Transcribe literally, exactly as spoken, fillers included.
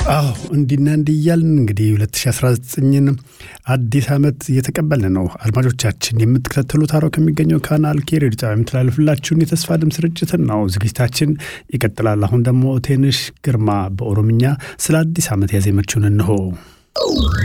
አዎ እንዲና እንዲያልን እንግዲህ ሁለት ሺህ አስራ ዘጠኝ አዲስ አመት እየተቀበልን ነው። አድማጮቻችን የምትከታተሉት አራው ከሚገኘው ካናል ኬ ሬዲዮ ጣቢያ የምትላለፍላችሁን የተስፋ ድምጽ ስርጭትን ነው። ዝግጅታችን ይቀጥላል። አሁን ደግሞ ቴንሽ ግርማ በኦሮምኛ ስለ አዲስ አመት ያዜመችውን እንሆ።